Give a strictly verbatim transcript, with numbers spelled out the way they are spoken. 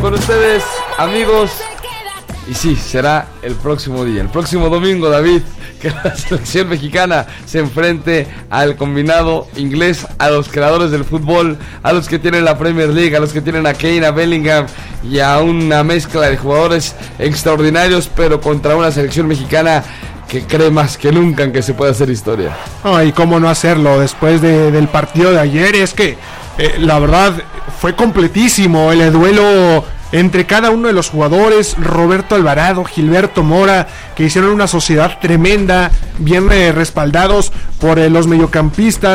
con ustedes, amigos. Y sí, será el próximo día, el próximo domingo, David, que la selección mexicana se enfrente al combinado inglés, a los creadores del fútbol, a los que tienen la Premier League, a los que tienen a Kane, a Bellingham y a una mezcla de jugadores extraordinarios, pero contra una selección mexicana que cree más que nunca en que se puede hacer historia. Ay, cómo no hacerlo después de, del partido de ayer. Es que eh, la verdad fue completísimo el duelo entre cada uno de los jugadores. Roberto Alvarado, Gilberto Mora, que hicieron una sociedad tremenda, bien eh, respaldados por eh, los mediocampistas.